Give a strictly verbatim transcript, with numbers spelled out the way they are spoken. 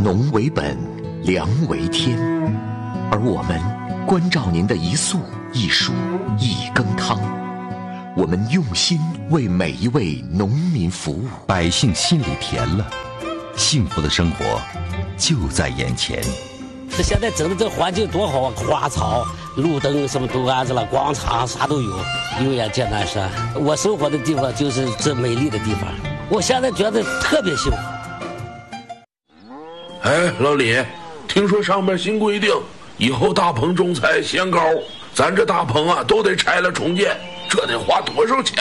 农为本，粮为天，而我们关照您的一粟一蔬一羹汤，我们用心为每一位农民服务， 百姓心里甜了，幸福的生活就在眼前。 这现在整的这环境多好啊，花草、路灯什么都安置了，广场啥都有，油盐艰难山。我生活的地方就是这美丽的地方，我现在觉得特别幸福。 哎，老李，听说上面新规定，以后大棚种菜限高，咱这大棚啊都得拆了重建，这得花多少钱